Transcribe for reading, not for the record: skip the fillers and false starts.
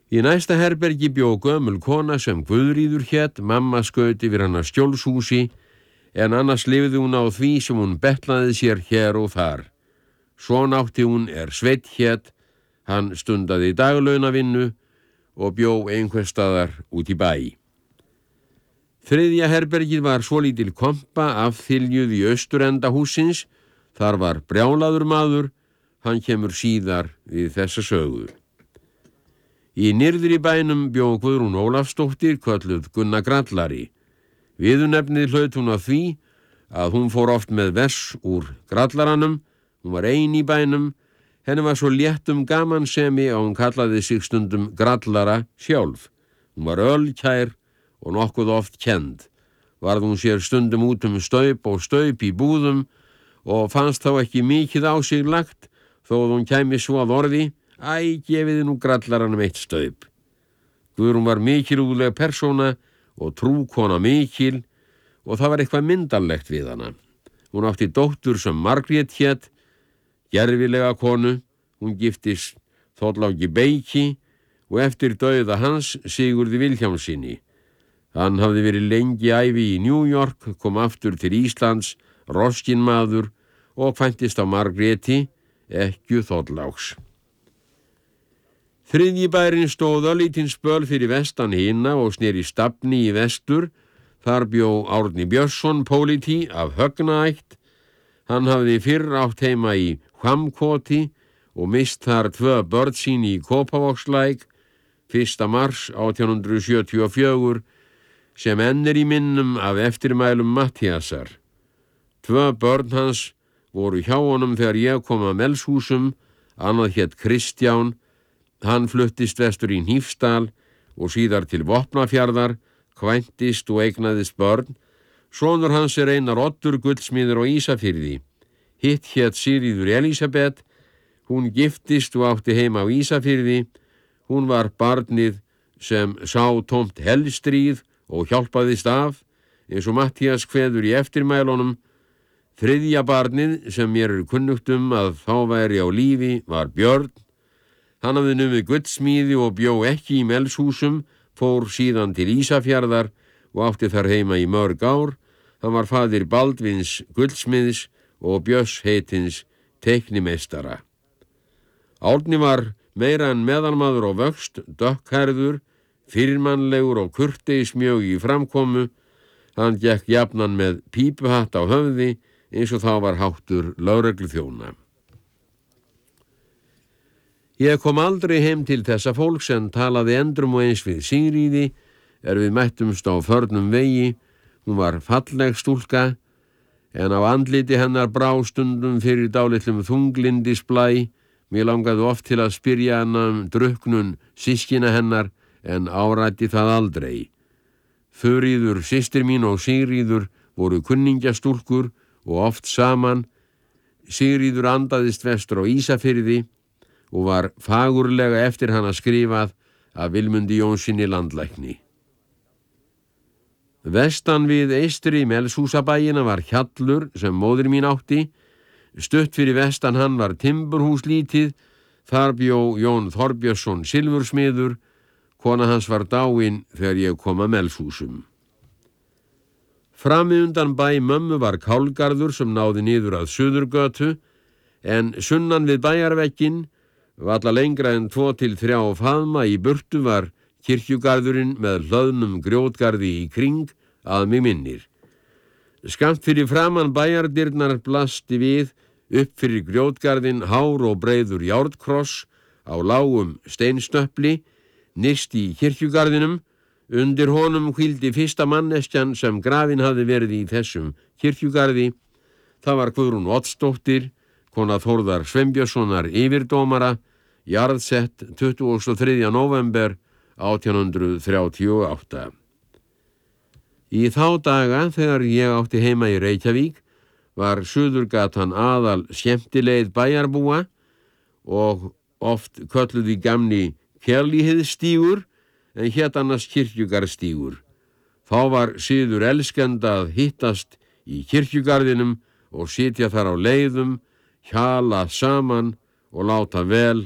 Í næsta herbergi bjó gömul kona sem Guðríður hét, mamma skaut yfir hana skjólshúsi, en annars lifði hún á því sem hún betlaði sér hér og þar. Son átti hún Sveinn hét, hann stundaði daglaunavinnu og bjó einhverstaðar út í bæ. Þriðja herbergið var svolítil kompa afþyljuð í austurenda hússins, þar var brjálaður maður, hann kemur síðar við þessa sögu. Í nyrðri bænum bjó Guðrún Ólafsdóttir, kölluð Gunna Grallari. Viðurnefnið hlaut hún af því að hún fór oft með vers úr grallaranum, hún var ein í bænum, henni var svo létt gamansemi að hún kallaði sig stundum grallara sjálf. Hún var ölkær og nokkuð oft kennd. Varð hún sér stundum út staup og staup í búðum og fannst þá ekki mikið á sig lagt, þó að hún kæmi svo að orði: Æ, gefiði nú grallaranum eitt staup. Guðrún var mikilúðleg persóna og trúkona mikil og það var eitthvað myndarlegt við hana. Hún átti dóttur sem Margrét hét, gervilega konu, hún giftist Þorláki Beiki og eftir dauða hans Sigurði Vilhjálmssyni. Hann hafði verið lengi ævi í New York, kom aftur til Íslands, roskinmaður og kvæntist á Margréti, ekkju Þorláks. Þriðji bærinn stóð örlítinn spöl fyrir vestan hina og sneri stafni í vestur. Þar bjó Árni Björnsson pólití af Högnaætt. Hann hafði fyrr átt heima í Hvammkoti og mist þar 2 börn sín í Kópavogslæk 1. mars 1874 sem enn í minnum af eftirmælum Matthíasar. 2 börn hans voru hjá honum þegar ég kom að Melshúsum, annað hét Kristján. Hann fluttist vestur í Hnífsdal og síðar til Vopnafjarðar, kvæntist og eignaðist börn. Sonur hans Einar Oddur gullsmiður á Ísafirði. Hitt hét Sigríður Elísabet. Hún giftist og átti heima á Ísafirði. Hún var barnið sem sá tómt helstríð og hjálpaðist af, eins og Matthías kveður í eftirmælunum. Þriðja barnið sem mér kunnugt að þá væri á lífi var Björn. Hann hafði numið gullsmíði og bjó ekki í Melshúsum, fór síðan til Ísafjarðar og átti þar heima í mörg ár. Hann var faðir Baldvins gullsmiðs og Björns heitins teiknimeistara. Árni var meira en meðalmaður á vöxt, dökkhærður, fyrirmannlegur og kurteismjög í framkomu. Hann gekk jafnan með pípuhatt á höfði eins og þá var háttur lögregluþjóna. Ég kom aldrei heim til þessa fólks en talaði endrum og eins við Sigríði við mættumst á förnum vegi. Hún var falleg stúlka en á andliti hennar brá stundum fyrir dálitlum þunglindisblæ. Mér langaði oft til að spyrja hana drukknun systkina hennar en áræddi það aldrei. Þuríður systir mín og Sigríður voru kunningjastúlkur og oft saman. Sigríður andaðist vestur á Ísafirði og var fagurlega eftir hana skrifað af Vilmundi Jónssyni landlækni. Vestan við eystri Melshúsabæina var hjallur sem móðir mín átti. Stutt fyrir vestan hann var timburhús lítið. Þar bjó Jón Þorbjörnsson silfursmiður. Kona hans var dáin þegar ég kom að Melshúsum. Frammi undan bæ mömmu var kálgarður sem náði niður að Suðurgötu, en sunnan við bæjarvegginn, valla lengra en 2 til 3 faðma í burtu, var kirkjugarðurinn með hlöðnum grjótgarði í kring að mig minnir. Skammt fyrir framan bæjardyrnar blasti við upp fyrir grjótgarðinn hár og breiður járnkross á lágum steinstöpli, nyrst í kirkjugarðinum. Undir honum hvíldi fyrsta manneskjan sem grafin hafði verið í þessum kirkjugarði. Það var Guðrún Oddsdóttir, kona Þórðar Sveinbjörnssonar yfirdómara, jarðsett 23. november 1838. Í þá daga, þegar ég átti heima í Reykjavík, var Suðurgatan aðal skemmtileið bæjarbúa og oft kölluð í gamni Kjærlighedsstígur, en hét annars kirkjugarðstígur. Þá var siður elskenda að hittast í kirkjugarðinum og sitja þar á leiðum, hjala saman og láta vel